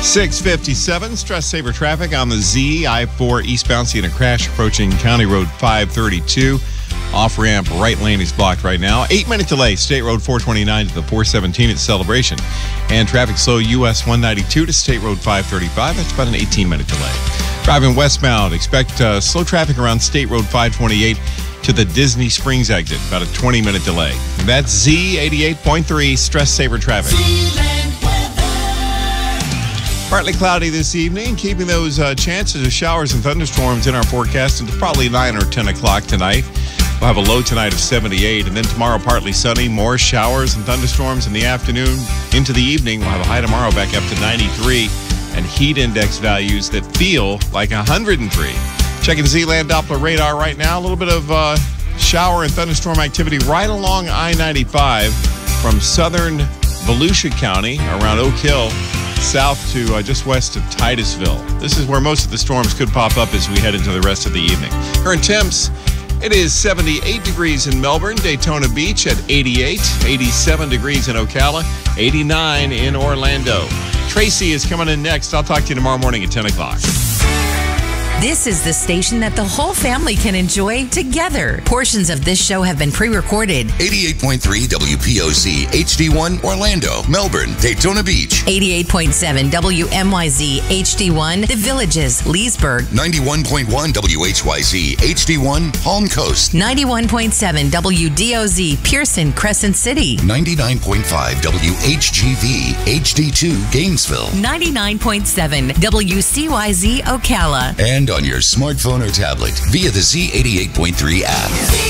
6:57, stress saver traffic on the Z, I-4 eastbound, seeing a crash approaching County Road 532. Off-ramp right lane is blocked right now. 8-minute delay, State Road 429 to the 417 at Celebration. And traffic slow US 192 to State Road 535. That's about an 18-minute delay. Driving westbound, expect slow traffic around State Road 528 to the Disney Springs exit. About a 20-minute delay. That's Z 88.3 stress saver traffic. Partly cloudy this evening, keeping those chances of showers and thunderstorms in our forecast until probably 9 or 10 o'clock tonight. We'll have a low tonight of 78, and then tomorrow partly sunny, more showers and thunderstorms in the afternoon into the evening. We'll have a high tomorrow back up to 93, and heat index values that feel like 103. Checking Z-Land Doppler radar right now. A little bit of shower and thunderstorm activity right along I-95 from southern Volusia County around Oak Hill south to just west of Titusville. This is where most of the storms could pop up as we head into the rest of the evening. Current temps, it is 78 degrees in Melbourne, Daytona Beach at 88, 87 degrees in Ocala, 89 in Orlando. Tracy is coming in next. I'll talk to you tomorrow morning at 10 o'clock. This is the station that the whole family can enjoy together. Portions of this show have been pre-recorded. 88.3 WPOC HD1 Orlando, Melbourne, Daytona Beach. 88.7 WMYZ HD1 The Villages, Leesburg. 91.1 WHYZ HD1 Palm Coast. 91.7 WDOZ Pearson, Crescent City. 99.5 WHGV HD2 Gainesville. 99.7 WCYZ Ocala. And on your smartphone or tablet via the Z88.3 app.